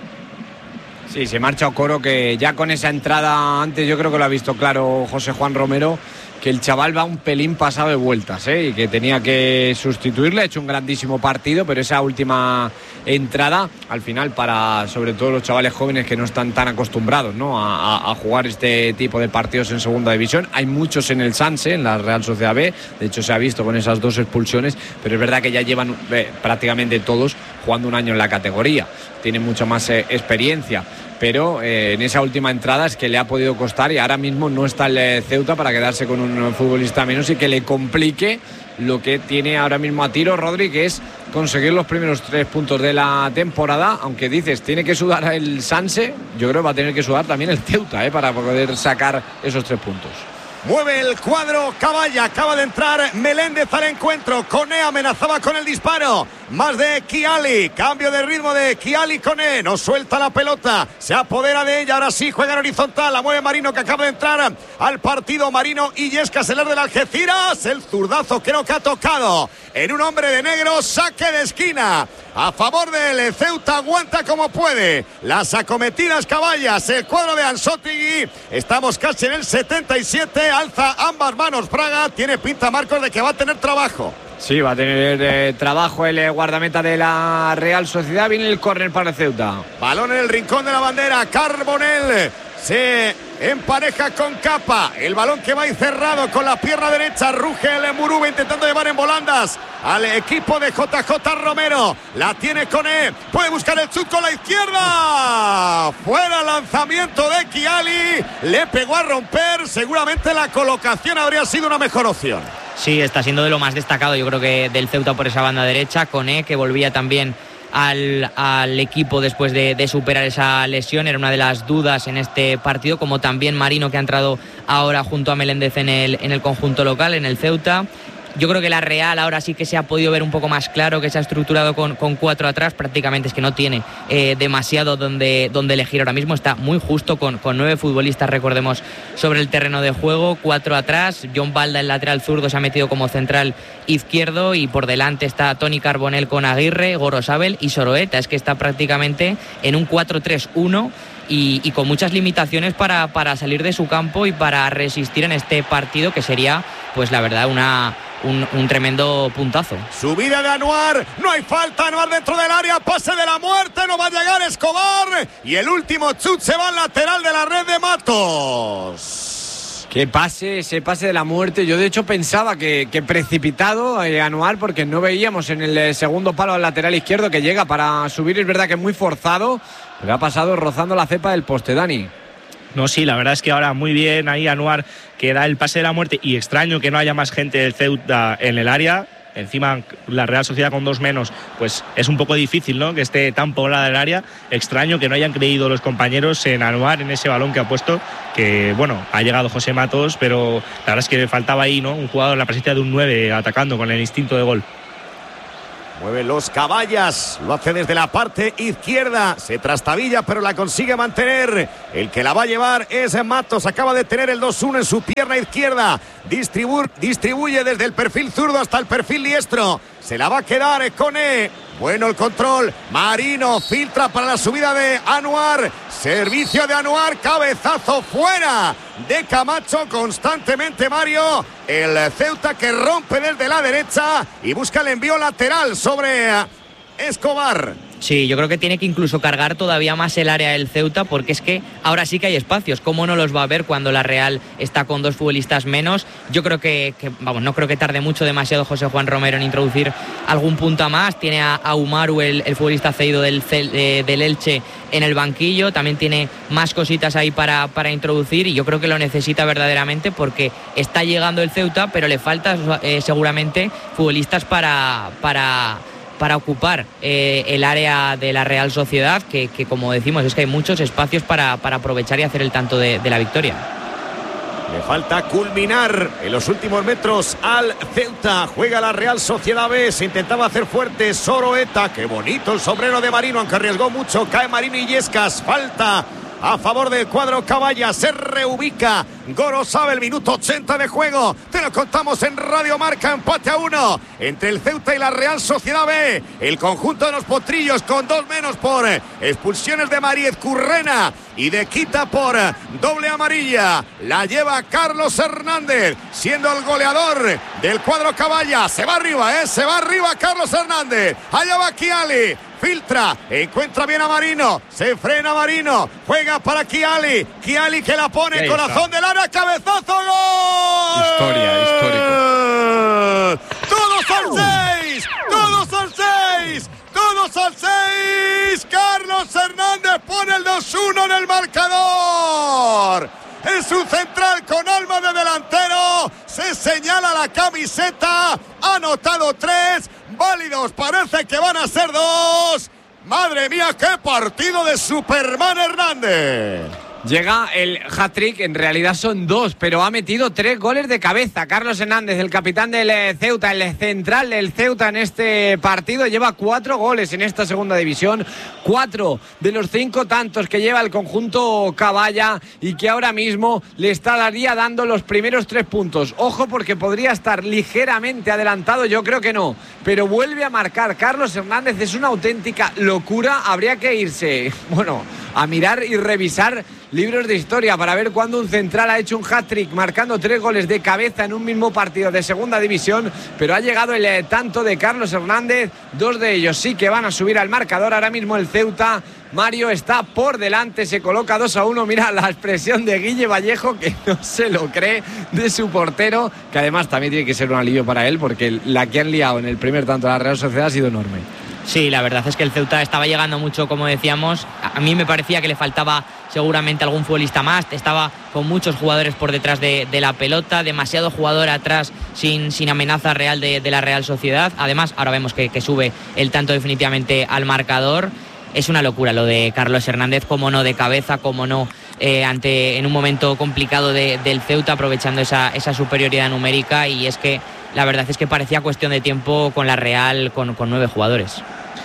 Sí, se marcha Okoro, que ya con esa entrada antes yo creo que lo ha visto claro José Juan Romero, que el chaval va un pelín pasado de vueltas, ¿eh? Y que tenía que sustituirle. Ha hecho un grandísimo partido, pero esa última entrada al final, para sobre todo los chavales jóvenes que no están tan acostumbrados, ¿no?, a, a, a jugar este tipo de partidos en segunda división. Hay muchos en el Sanse, en la Real Sociedad B, de hecho se ha visto con esas dos expulsiones, pero es verdad que ya llevan eh, prácticamente todos jugando un año en la categoría, tienen mucha más eh, experiencia. Pero eh, en esa última entrada es que le ha podido costar, y ahora mismo no está el eh, Ceuta para quedarse con un futbolista menos y que le complique lo que tiene ahora mismo a tiro Rodri, que es conseguir los primeros tres puntos de la temporada. Aunque dices, tiene que sudar el Sanse, yo creo que va a tener que sudar también el Ceuta, eh, para poder sacar esos tres puntos. Mueve el cuadro Caballa, acaba de entrar Meléndez al encuentro. Cone amenazaba con el disparo. Más de Kiali, cambio de ritmo de Kiali. Cone no suelta la pelota, se apodera de ella, ahora sí juega en horizontal, la mueve Marino, que acaba de entrar al partido. Marino Illescas, el de Algeciras, el zurdazo creo que ha tocado en un hombre de negro. Saque de esquina a favor del Ceuta, aguanta como puede las acometidas Caballas, el cuadro de Anzoátegui. Estamos casi en el setenta y siete, alza ambas manos Fraga, tiene pinta Marcos de que va a tener trabajo. Sí, va a tener eh, trabajo el eh, guardameta de la Real Sociedad. Viene el córner para el Ceuta. Balón en el rincón de la bandera. Carbonell se empareja con Capa. El balón que va encerrado con la pierna derecha. Ruge el Murube intentando llevar en volandas al equipo de J J Romero. La tiene Cone. Puede buscar el chut con la izquierda. Fuera lanzamiento de Kiali. Le pegó a romper. Seguramente la colocación habría sido una mejor opción. Sí, está siendo de lo más destacado, yo creo que del Ceuta por esa banda derecha. Cone, que volvía también al, al equipo después de, de superar esa lesión, era una de las dudas en este partido, como también Marino, que ha entrado ahora junto a Meléndez en el, en el conjunto local, en el Ceuta. Yo creo que la Real ahora sí que se ha podido ver un poco más claro, que se ha estructurado con, con cuatro atrás. Prácticamente es que no tiene eh, demasiado donde, donde elegir ahora mismo. Está muy justo con, con nueve futbolistas, recordemos, sobre el terreno de juego. Cuatro atrás. John Balda, el lateral zurdo, se ha metido como central izquierdo. Y por delante está Toni Carbonell con Aguirre, Gorosabel y Soroeta. Es que está prácticamente en un cuatro tres uno. Y, y con muchas limitaciones para, para salir de su campo y para resistir en este partido, que sería, pues la verdad, una, un, un tremendo puntazo. Subida de Anuar, no hay falta, Anuar dentro del área, pase de la muerte, no va a llegar Escobar, y el último chut se va al lateral de la red de Matos. Que pase, ese pase de la muerte. Yo de hecho pensaba que, que precipitado eh, Anuar, porque no veíamos en el segundo palo al lateral izquierdo que llega para subir. Es verdad que es muy forzado, pero ha pasado rozando la cepa del poste, Dani. No, sí, la verdad es que ahora muy bien ahí Anuar, que da el pase de la muerte, y extraño que no haya más gente del Ceuta en el área. Encima la Real Sociedad con dos menos, pues es un poco difícil, ¿no?, que esté tan poblada el área. Extraño que no hayan creído los compañeros en Anuar, en ese balón que ha puesto, que bueno, ha llegado José Matos, pero la verdad es que faltaba ahí, ¿no?, un jugador en la presencia de un nueve atacando con el instinto de gol. Mueve los Caballas, lo hace desde la parte izquierda, se trastabilla pero la consigue mantener. El que la va a llevar es Matos, acaba de tener el dos uno en su pierna izquierda, Distribu- distribuye desde el perfil zurdo hasta el perfil diestro, se la va a quedar Cone. Bueno el control, Marino filtra para la subida de Anuar, servicio de Anuar, cabezazo fuera de Camacho constantemente Mario, el Ceuta que rompe desde la derecha y busca el envío lateral sobre Escobar. Sí, yo creo que tiene que incluso cargar todavía más el área del Ceuta, porque es que ahora sí que hay espacios. ¿Cómo no los va a ver cuando la Real está con dos futbolistas menos? Yo creo que, que vamos, no creo que tarde mucho demasiado José Juan Romero en introducir algún punto más. Tiene a, a Umaru, el, el futbolista cedido del, eh, del Elche, en el banquillo. También tiene más cositas ahí para, para introducir, y yo creo que lo necesita verdaderamente, porque está llegando el Ceuta, pero le falta eh, seguramente futbolistas para... para para ocupar eh, el área de la Real Sociedad, que, que como decimos es que hay muchos espacios para, para aprovechar y hacer el tanto de, de la victoria. Le falta culminar en los últimos metros al Ceuta. Juega la Real Sociedad B, se intentaba hacer fuerte Soroeta, qué bonito el sombrero de Marino, aunque arriesgó mucho, cae Marino Illescas, falta a favor del cuadro Caballa, se reubica Gorosabel, el minuto ochenta de juego, te lo contamos en Radio Marca, empate a uno entre el Ceuta y la Real Sociedad B, el conjunto de los potrillos con dos menos por expulsiones de Mariez Currena y de Quita por doble amarilla, la lleva Carlos Hernández, siendo el goleador del cuadro Caballa, se va arriba, eh, se va arriba Carlos Hernández, allá va Kiali, filtra, encuentra bien a Marino, se frena Marino, juega para Kiali, Kiali que la pone en corazón del área, cabezazo, gol. Historia, histórico. Todos al seis, todos al seis, todos al seis. Carlos Hernández pone el dos uno en el marcador. Es un central con alma de delantero, se señala la camiseta, ha anotado tres, válidos parece que van a ser dos. Madre mía, qué partido de Superman Hernández. Llega el hat-trick, en realidad son dos, pero ha metido tres goles de cabeza. Carlos Hernández, el capitán del Ceuta, el central del Ceuta en este partido, lleva cuatro goles en esta segunda división, cuatro de los cinco tantos que lleva el conjunto Caballa y que ahora mismo le estaría dando los primeros tres puntos. Ojo, porque podría estar ligeramente adelantado, yo creo que no, pero vuelve a marcar Carlos Hernández, es una auténtica locura. Habría que irse, bueno, a mirar y revisar libros de historia para ver cuándo un central ha hecho un hat-trick marcando tres goles de cabeza en un mismo partido de segunda división, pero ha llegado el eh, tanto de Carlos Hernández, dos de ellos sí que van a subir al marcador. Ahora mismo el Ceuta, Mario, está por delante, se coloca dos a uno, mira la expresión de Guille Vallejo, que no se lo cree, de su portero, que además también tiene que ser un alivio para él, porque la que han liado en el primer tanto de la Real Sociedad ha sido enorme. Sí, la verdad es que el Ceuta estaba llegando mucho, como decíamos. A mí me parecía que le faltaba seguramente algún futbolista más. Estaba con muchos jugadores por detrás de, de la pelota, demasiado jugador atrás sin, sin amenaza real de, de la Real Sociedad. Además, ahora vemos que, que sube el tanto definitivamente al marcador. Es una locura lo de Carlos Hernández, como no de cabeza, como no eh, ante en un momento complicado de, del Ceuta, aprovechando esa, esa superioridad numérica. Y es que la verdad es que parecía cuestión de tiempo con la Real, con, con nueve jugadores.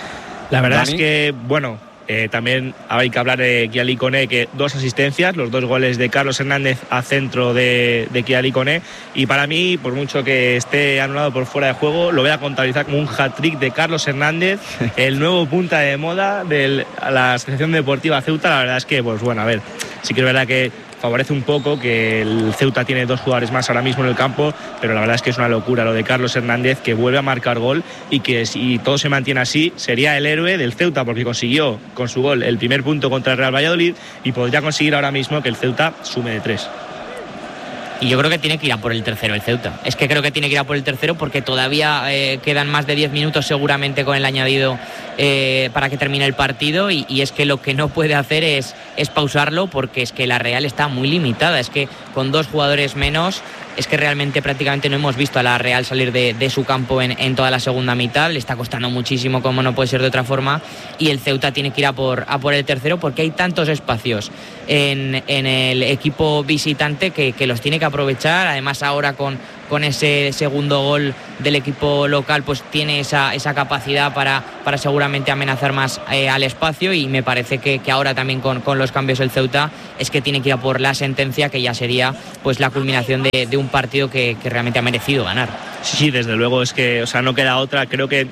La verdad Dani. es que, bueno, eh, también hay que hablar de Kiali Koné, que dos asistencias, los dos goles de Carlos Hernández a centro de, de Kiali Koné, y para mí, por mucho que esté anulado por fuera de juego, lo voy a contabilizar como un hat-trick de Carlos Hernández, el nuevo punta de moda de la Asociación Deportiva Ceuta. La verdad es que, pues bueno, a ver, sí que es verdad que favorece un poco que el Ceuta tiene dos jugadores más ahora mismo en el campo, pero la verdad es que es una locura lo de Carlos Hernández, que vuelve a marcar gol y que si todo se mantiene así sería el héroe del Ceuta, porque consiguió con su gol el primer punto contra el Real Valladolid y podría conseguir ahora mismo que el Ceuta sume de tres. Y yo creo que tiene que ir a por el tercero el Ceuta. Es que creo que tiene que ir a por el tercero porque todavía eh, quedan más de diez minutos seguramente con el añadido eh, para que termine el partido y, y es que lo que no puede hacer es, es pausarlo porque es que la Real está muy limitada. Es que con dos jugadores menos es que realmente prácticamente no hemos visto a la Real salir de, de su campo en, en toda la segunda mitad. Le está costando muchísimo, como no puede ser de otra forma, y el Ceuta tiene que ir a por, a por el tercero porque hay tantos espacios en, en el equipo visitante que, que los tiene que aprovechar. Además ahora con, con ese segundo gol del equipo local pues tiene esa, esa capacidad para, para seguramente amenazar más eh, al espacio, y me parece que, que ahora también con, con los cambios el Ceuta es que tiene que ir a por la sentencia, que ya sería pues la culminación de, de un partido que, que realmente ha merecido ganar. Sí, sí, desde luego, es que o sea, no queda otra. Creo que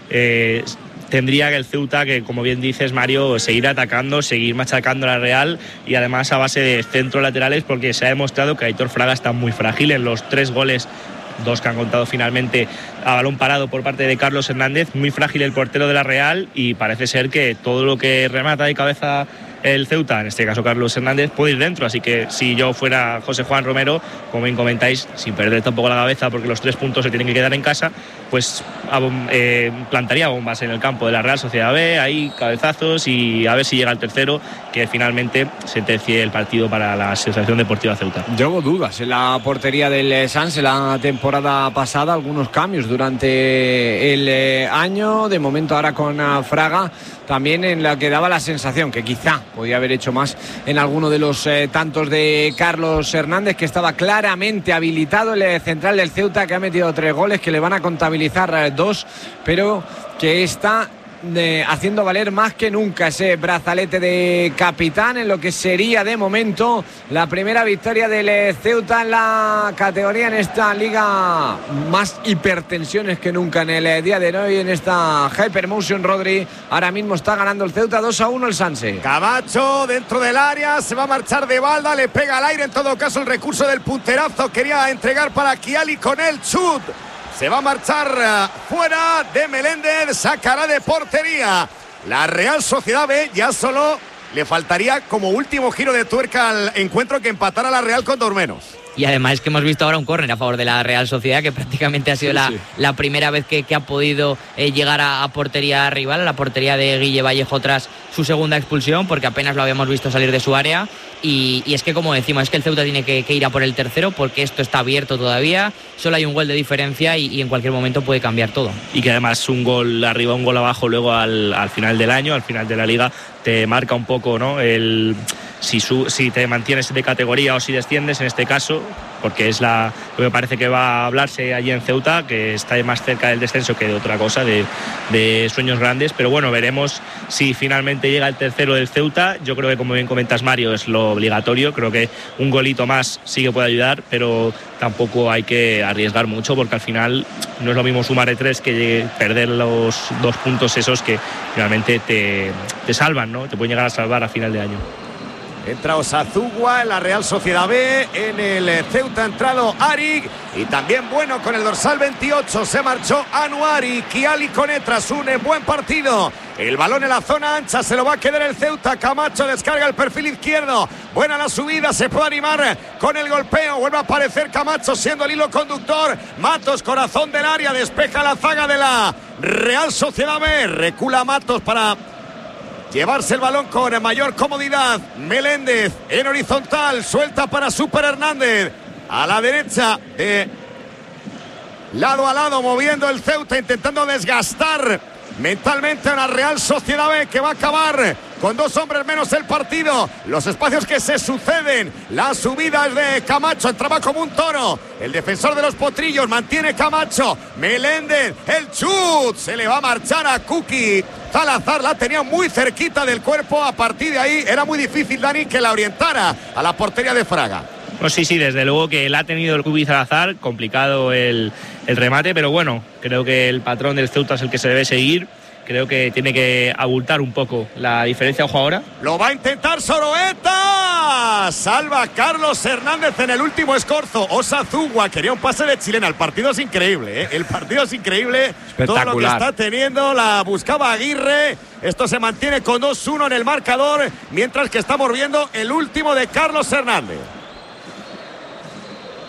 eh, tendría que el Ceuta, que como bien dices Mario, seguir atacando, seguir machacando a la Real, y además a base de centros laterales, porque se ha demostrado que Aitor Fraga está muy frágil. En los tres goles, dos que han contado finalmente a balón parado por parte de Carlos Hernández, muy frágil el portero de la Real, y parece ser que todo lo que remata de cabeza el Ceuta, en este caso Carlos Hernández, puede ir dentro. Así que si yo fuera José Juan Romero, como bien comentáis, sin perder tampoco la cabeza porque los tres puntos se tienen que quedar en casa, pues eh, plantaría bombas en el campo de la Real Sociedad B, ahí cabezazos, y a ver si llega el tercero, que finalmente sentencie el partido para la Asociación Deportiva Ceuta. Yo hubo dudas en la portería del Sanse la temporada pasada, algunos cambios durante el eh, año, de momento ahora con uh, Fraga, también en la que daba la sensación que quizá podía haber hecho más en alguno de los eh, tantos de Carlos Hernández, que estaba claramente habilitado, el eh, central del Ceuta, que ha metido tres goles, que le van a contabilizar eh, dos, pero que está de, haciendo valer más que nunca ese brazalete de capitán en lo que sería de momento la primera victoria del eh, Ceuta en la categoría, en esta liga. Más hipertensiones que nunca en el eh, día de hoy en esta Hypermotion. Rodri, ahora mismo está ganando el Ceuta dos a uno el Sanse. Camacho dentro del área, se va a marchar de balda, le pega al aire, en todo caso el recurso del punterazo quería entregar para Kiali con el chut. Se va a marchar uh, fuera de Meléndez, sacará de portería la Real Sociedad B. Ya solo le faltaría como último giro de tuerca al encuentro que empatara la Real con dos menos. Y además es que hemos visto ahora un córner a favor de la Real Sociedad, que prácticamente ha sido sí, la, sí. la primera vez que, que ha podido eh, llegar a, a portería rival, a la portería de Guille Vallejo tras su segunda expulsión, porque apenas lo habíamos visto salir de su área. Y, y es que, como decimos, es que el Ceuta tiene que, que ir a por el tercero, porque esto está abierto todavía, solo hay un gol de diferencia y, y en cualquier momento puede cambiar todo. Y que además un gol arriba, un gol abajo luego al, al final del año, al final de la liga, te marca un poco, ¿no? El... Si, su, si te mantienes de categoría o si desciendes, en este caso, porque es la que me parece que va a hablarse allí en Ceuta, que está más cerca del descenso que de otra cosa, de, de sueños grandes. Pero bueno, veremos si finalmente llega el tercero del Ceuta. Yo creo que, como bien comentas Mario, es lo obligatorio. Creo que un golito más sí que puede ayudar, pero tampoco hay que arriesgar mucho, porque al final no es lo mismo sumar de tres que perder los dos puntos esos que finalmente te, te salvan, ¿no? Te pueden llegar a salvar a final de año. Entra Osazugua en la Real Sociedad B, en el Ceuta ha entrado Arik, y también bueno con el dorsal veintiocho se marchó Anuari. Kiali Koné tras un buen partido. El balón en la zona ancha, se lo va a quedar el Ceuta. Camacho descarga el perfil izquierdo, buena la subida, se puede animar con el golpeo, vuelve a aparecer Camacho siendo el hilo conductor. Matos, corazón del área, despeja la zaga de la Real Sociedad B, recula Matos para llevarse el balón con mayor comodidad. Meléndez en horizontal, suelta para Super Hernández a la derecha, de lado a lado, moviendo el Ceuta, intentando desgastar mentalmente a una Real Sociedad B que va a acabar con dos hombres menos el partido. Los espacios que se suceden, las subidas de Camacho, entraba como un toro el defensor de los Potrillos, mantiene Camacho. Meléndez, el chut, se le va a marchar a Kuki Salazar, la tenía muy cerquita del cuerpo. A partir de ahí era muy difícil, Dani, que la orientara a la portería de Fraga. Pues sí, sí, desde luego que la ha tenido el Kuki Salazar, complicado el, el remate, pero bueno, creo que el patrón del Ceuta es el que se debe seguir. Creo que tiene que abultar un poco la diferencia de jugadora. Lo va a intentar Soroeta. Salva Carlos Hernández en el último escorzo. Osazugua quería un pase de chilena. El partido es increíble, ¿eh? El partido es increíble. Todo lo que está teniendo. La buscaba Aguirre. Esto se mantiene con dos uno en el marcador, mientras que estamos viendo el último de Carlos Hernández.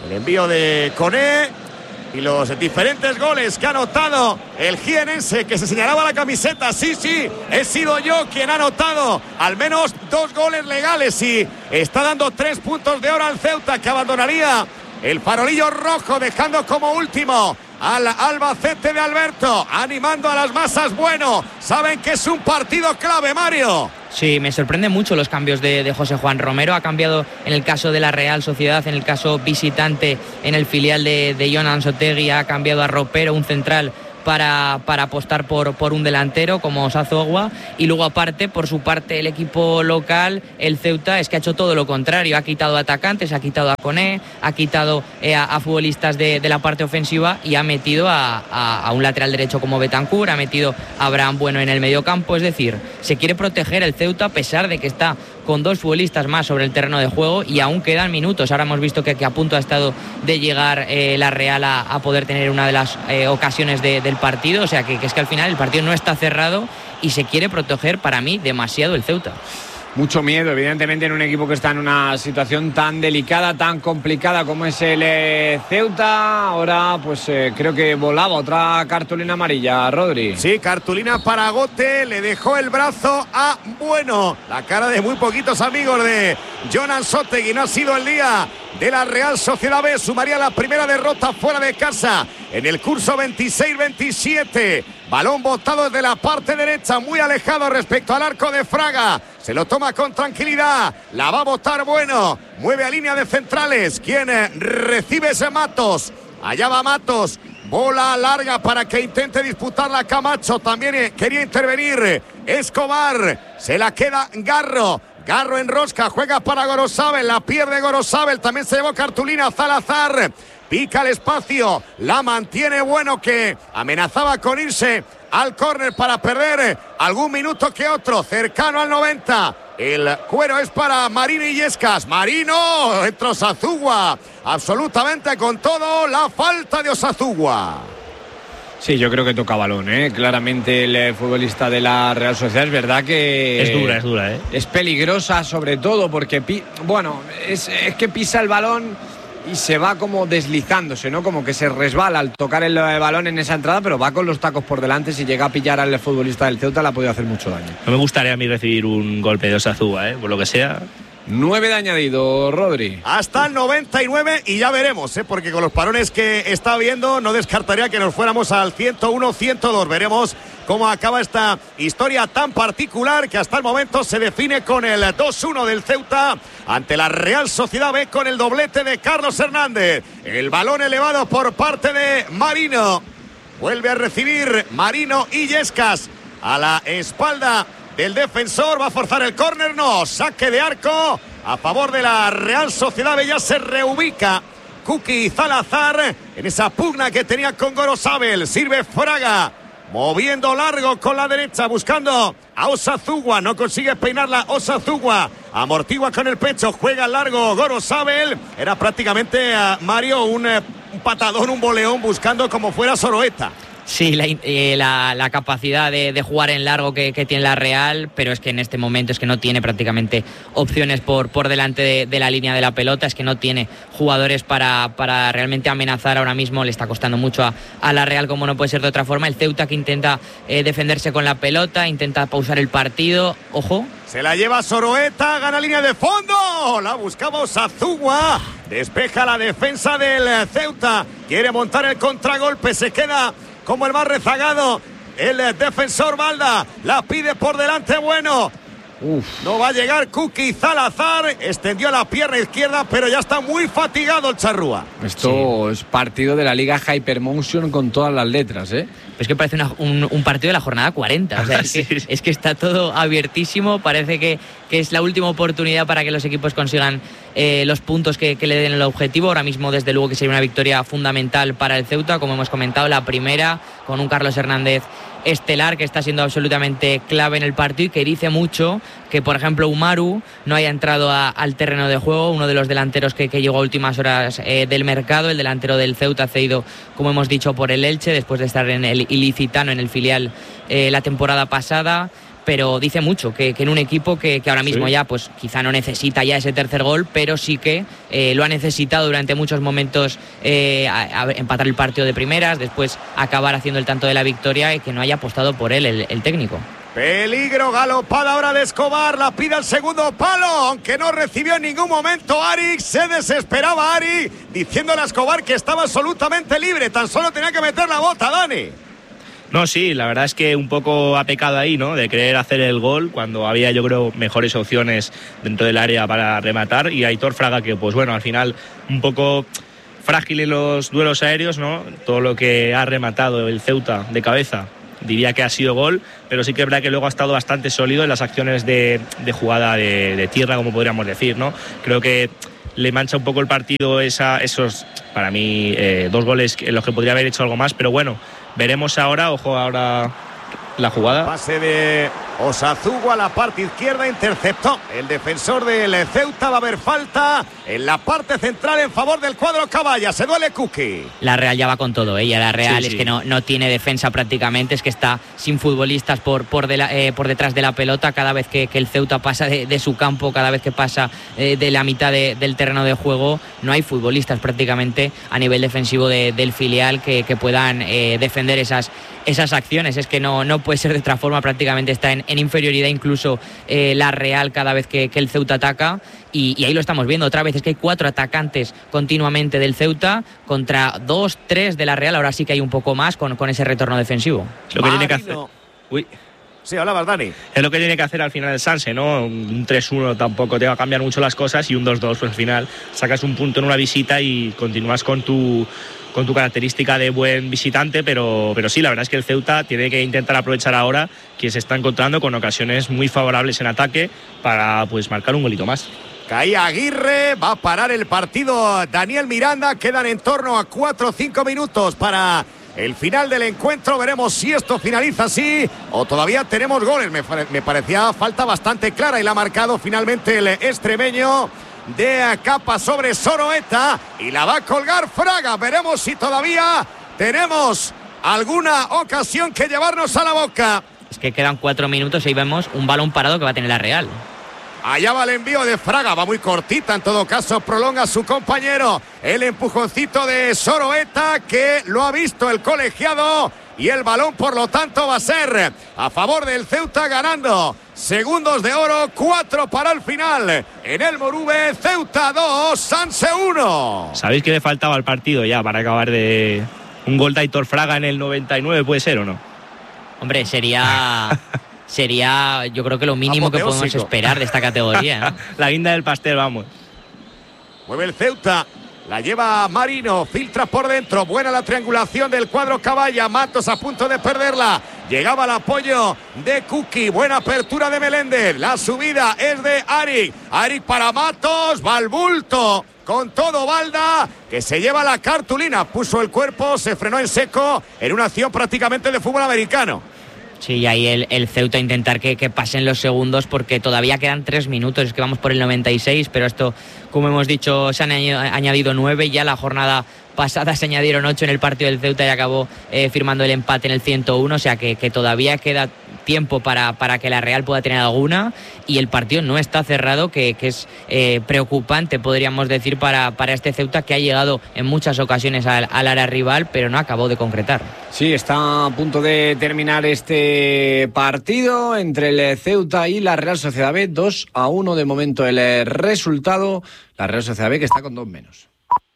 El envío de Koné y los diferentes goles que ha anotado el jienense, que se señalaba la camiseta. Sí, sí, he sido yo quien ha anotado al menos dos goles legales y está dando tres puntos de oro al Ceuta, que abandonaría el farolillo rojo, dejando como último al Albacete de Alberto, animando a las masas. Bueno, saben que es un partido clave, Mario. Sí, me sorprenden mucho los cambios de, de José Juan Romero. Ha cambiado en el caso de la Real Sociedad, en el caso visitante, en el filial de, de Jon Ansotegui, ha cambiado a Ropero, un central, Para, para apostar por, por un delantero como Sazogua. Y luego aparte, por su parte, el equipo local, el Ceuta, es que ha hecho todo lo contrario. Ha quitado atacantes, ha quitado a Koné, ha quitado eh, a, a futbolistas de, de la parte ofensiva y ha metido a, a, a un lateral derecho como Bentancur, ha metido a Abraham Bueno en el mediocampo. Es decir, se quiere proteger el Ceuta a pesar de que está con dos futbolistas más sobre el terreno de juego y aún quedan minutos. Ahora hemos visto que, que a punto ha estado de llegar eh, la Real a, a poder tener una de las eh, ocasiones de, del partido, o sea que, que es que al final el partido no está cerrado y se quiere proteger, para mí, demasiado el Ceuta. Mucho miedo, evidentemente, en un equipo que está en una situación tan delicada, tan complicada como es el eh, Ceuta. Ahora, pues eh, creo que volaba otra cartulina amarilla, Rodri. Sí, cartulina para Gote, le dejó el brazo a Bueno. La cara de muy poquitos amigos de Jon Ansotegui. No ha sido el día de la Real Sociedad B, sumaría la primera derrota fuera de casa en el curso veintiséis veintisiete. Balón botado desde la parte derecha, muy alejado respecto al arco de Fraga. Se lo toma con tranquilidad, la va a botar Bueno, mueve a línea de centrales. Quien recibe ese Matos, allá va Matos. Bola larga para que intente disputarla Camacho. También quería intervenir Escobar. Se la queda Garro. Garro en rosca, juega para Gorosabel, la pierde Gorosabel, también se llevó cartulina Salazar, pica el espacio, la mantiene Bueno, que amenazaba con irse al córner para perder algún minuto que otro, cercano al noventa. El cuero es para Marino Illescas. Marino, entra Osazugua, absolutamente con todo, la falta de Osazugua. Sí, yo creo que toca balón, ¿eh? Claramente el eh, futbolista de la Real Sociedad. Es verdad que... Es dura, es dura, ¿eh? Es peligrosa sobre todo porque, pi bueno, es, es que pisa el balón y se va como deslizándose, ¿no? Como que se resbala al tocar el eh, balón en esa entrada, pero va con los tacos por delante. Si llega a pillar al futbolista del Ceuta, le ha podido hacer mucho daño. No me gustaría a mí recibir un golpe de Osazúa, ¿eh? Por lo que sea... nueve de añadido, Rodri. Hasta el noventa y nueve y ya veremos, ¿eh? Porque con los parones que está viendo no descartaría que nos fuéramos al ciento uno ciento dos. Veremos cómo acaba esta historia tan particular que hasta el momento se define con el dos uno del Ceuta ante la Real Sociedad B con el doblete de Carlos Hernández. El balón elevado por parte de Marino. Vuelve a recibir Marino Illescas a la espalda del defensor. Va a forzar el córner, no, saque de arco a favor de la Real Sociedad B. Ya se reubica Kuki Salazar en esa pugna que tenía con Gorosabel. Sirve Fraga, moviendo largo con la derecha, buscando a Osazugua, no consigue peinarla Osazugua, amortigua con el pecho, juega largo Gorosabel. Era prácticamente a Mario un, un patadón, un boleón, buscando como fuera Soroeta. Sí, la, eh, la, la capacidad de, de jugar en largo que, que tiene la Real, pero es que en este momento es que no tiene prácticamente opciones por, por delante de, de la línea de la pelota, es que no tiene jugadores para, para realmente amenazar ahora mismo. Le está costando mucho a, a la Real, como no puede ser de otra forma. El Ceuta que intenta eh, defenderse con la pelota, intenta pausar el partido, ojo. Se la lleva Soroeta, gana línea de fondo, la buscaba Osazugua, despeja la defensa del Ceuta, quiere montar el contragolpe, se queda como el más rezagado el defensor Balda, la pide por delante Bueno. Uf. No va a llegar Kuki Salazar, extendió la pierna izquierda, pero ya está muy fatigado el charrúa. Esto sí. Es partido de la Liga Hypermotion con todas las letras, ¿eh? Es que parece una, un, un partido de la jornada cuarenta, o sea, es, sí. que, es que está todo abiertísimo, parece que, que es la última oportunidad para que los equipos consigan eh, los puntos que, que le den el objetivo. Ahora mismo, desde luego, que sería una victoria fundamental para el Ceuta, como hemos comentado, la primera, con un Carlos Hernández estelar que está siendo absolutamente clave en el partido y que dice mucho que, por ejemplo, Umaru no haya entrado a, al terreno de juego, uno de los delanteros que, que llegó a últimas horas eh, del mercado, el delantero del Ceuta, cedido, como hemos dicho, por el Elche, después de estar en el Ilicitano, en el filial, eh, la temporada pasada. pero dice mucho que, que en un equipo que, que ahora mismo sí. ya pues quizá no necesita ya ese tercer gol, pero sí que eh, lo ha necesitado durante muchos momentos, eh, a, a empatar el partido de primeras, después acabar haciendo el tanto de la victoria y que no haya apostado por él el, el técnico. Peligro, galopada ahora de Escobar, la pide al segundo palo, aunque no recibió en ningún momento Arik, se desesperaba Ari, diciéndole a Escobar que estaba absolutamente libre, tan solo tenía que meter la bota, Dani. No, sí, la verdad es que un poco ha pecado ahí, ¿no? De querer hacer el gol cuando había, yo creo, mejores opciones dentro del área para rematar, y Aitor Fraga que, pues bueno, al final un poco frágil en los duelos aéreos, ¿no? Todo lo que ha rematado el Ceuta de cabeza diría que ha sido gol, pero sí que es verdad que luego ha estado bastante sólido en las acciones de, de jugada de, de tierra, como podríamos decir, ¿no? Creo que le mancha un poco el partido esa, esos, para mí, eh, dos goles en los que podría haber hecho algo más, pero bueno, veremos ahora, ojo ahora la jugada. Pase de Osazugo a la parte izquierda, interceptó el defensor del Ceuta, va a haber falta en la parte central en favor del cuadro Caballa, se duele Kuki. La Real ya va con todo, ¿eh? Ya la Real sí, es sí. que no, no tiene defensa prácticamente, es que está sin futbolistas por, por, de la, eh, por detrás de la pelota cada vez que, que el Ceuta pasa de, de su campo, cada vez que pasa eh, de la mitad de, del terreno de juego, no hay futbolistas prácticamente a nivel defensivo de, del filial que, que puedan eh, defender esas, esas acciones. Es que no, no puede ser de otra forma, prácticamente está en, en inferioridad incluso eh, la Real cada vez que, que el Ceuta ataca. Y, y ahí lo estamos viendo otra vez, es que hay cuatro atacantes continuamente del Ceuta contra dos, tres de la Real, ahora sí que hay un poco más con, con ese retorno defensivo. Lo que tiene que hacer. Uy. Sí, hablabas, Dani. Es lo que tiene que hacer al final el Sanse, ¿no? Un tres uno tampoco te va a cambiar mucho las cosas, y un dos dos, pues al final sacas un punto en una visita y continúas con tu con tu característica de buen visitante, pero, pero sí, la verdad es que el Ceuta tiene que intentar aprovechar ahora que se está encontrando con ocasiones muy favorables en ataque para pues marcar un golito más. Caía Aguirre, va a parar el partido Daniel Miranda, quedan en torno a cuatro o cinco minutos para el final del encuentro, veremos si esto finaliza así o todavía tenemos goles. Me, me parecía falta bastante clara y la ha marcado finalmente el extremeño de capa sobre Soroeta y la va a colgar Fraga. Veremos si todavía tenemos alguna ocasión que llevarnos a la boca. Es que quedan cuatro minutos y ahí vemos un balón parado que va a tener la Real. Allá va el envío de Fraga, va muy cortita, en todo caso prolonga a su compañero. El empujoncito de Soroeta que lo ha visto el colegiado y el balón por lo tanto va a ser a favor del Ceuta, ganando segundos de oro, cuatro para el final. En el Morube, Ceuta dos, Sanse uno. ¿Sabéis que le faltaba al partido ya para acabar de un gol de Aitor Fraga en el noventa y nueve, puede ser o no? Hombre, sería... Sería, yo creo que lo mínimo que podemos esperar de esta categoría, ¿no? La guinda del pastel, vamos. Mueve el Ceuta, la lleva Marino, filtra por dentro, buena la triangulación del cuadro Caballa, Matos a punto de perderla, llegaba el apoyo de Kuki, buena apertura de Meléndez, la subida es de Arik, Arik para Matos, va al bulto, con todo Balda, que se lleva la cartulina, puso el cuerpo, se frenó en seco, en una acción prácticamente de fútbol americano. Sí, y ahí el, el Ceuta intentar que, que pasen los segundos porque todavía quedan tres minutos, es que vamos por el noventa y seis, pero esto, como hemos dicho, se han añadido nueve, ya la jornada pasada se añadieron ocho en el partido del Ceuta y acabó eh, firmando el empate en el ciento uno, o sea que, que todavía queda tiempo para, para que la Real pueda tener alguna y el partido no está cerrado, que, que es eh, preocupante, podríamos decir, para, para este Ceuta que ha llegado en muchas ocasiones al, al área rival, pero no acabó de concretar. Sí, está a punto de terminar este partido entre el Ceuta y la Real Sociedad B, dos a uno de momento el resultado, la Real Sociedad B que está con dos menos.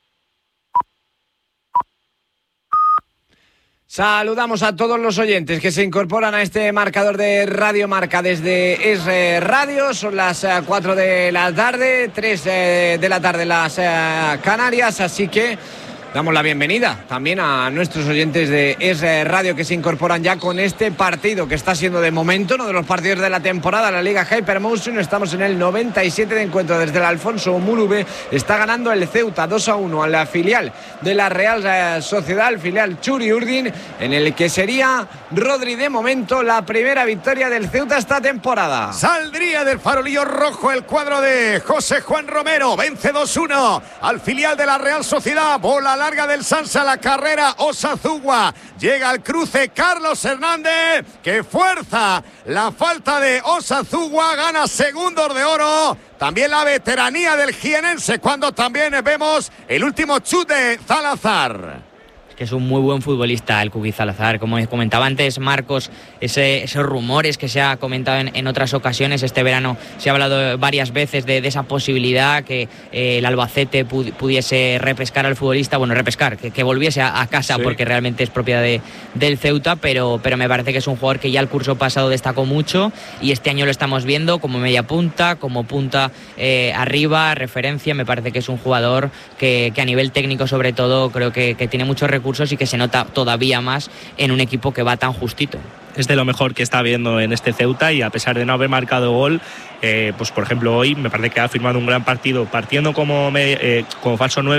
Saludamos a todos los oyentes que se incorporan a este marcador de Radio Marca desde Es Radio. Son las cuatro de la tarde, tres de la tarde las Canarias, así que damos la bienvenida también a nuestros oyentes de Es Radio que se incorporan ya con este partido que está siendo de momento uno de los partidos de la temporada, la Liga Hypermotion. Estamos en el noventa y siete de encuentro desde el Alfonso Muruve. Está ganando el Ceuta dos a uno a la filial de la Real Sociedad, el filial Txuri Urdin, en el que sería, Rodri, de momento la primera victoria del Ceuta esta temporada. Saldría del farolillo rojo el cuadro de José Juan Romero, vence dos uno al filial de la Real Sociedad, bola larga del Sanse a la carrera Osazugua. Llega al cruce Carlos Hernández, que fuerza la falta de Osazugua, gana segundos de oro. También la veteranía del jienense, cuando también vemos el último chut de Salazar. Que es un muy buen futbolista el Cookie Salazar. Como comentaba antes Marcos, ese, esos rumores que se ha comentado en, en otras ocasiones, este verano se ha hablado varias veces de, de esa posibilidad que eh, el Albacete pu pudiese repescar al futbolista, bueno, repescar, que, que volviese a, a casa, sí, porque realmente es propiedad de, del Ceuta, pero, pero me parece que es un jugador que ya el curso pasado destacó mucho y este año lo estamos viendo como media punta, como punta eh, arriba, referencia. Me parece que es un jugador que, que a nivel técnico sobre todo creo que, que tiene muchos recursos y que se nota todavía más en un equipo que va tan justito. Es de lo mejor que está viendo en este Ceuta y a pesar de no haber marcado gol, eh, pues por ejemplo hoy me parece que ha firmado un gran partido partiendo como, me, eh, como falso nueve.